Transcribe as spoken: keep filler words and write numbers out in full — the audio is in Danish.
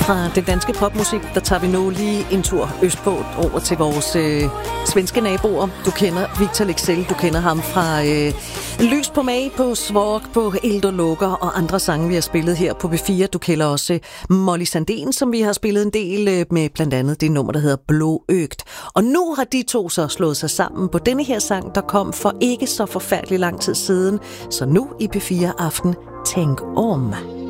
Fra den danske popmusik, der tager vi nu lige en tur østpå over til vores øh, svenske naboer. Du kender Victor Leksell, du kender ham fra øh, Lys på Mag, på Svork, på Eld og Lukker og andre sange, vi har spillet her på B fire. Du kender også Molly Sandén, som vi har spillet en del øh, med, blandt andet det nummer, der hedder Blåøgt. Og nu har de to så slået sig sammen på denne her sang, der kom for ikke så forfærdelig lang tid siden. Så nu i B fire Aften, Tænk om.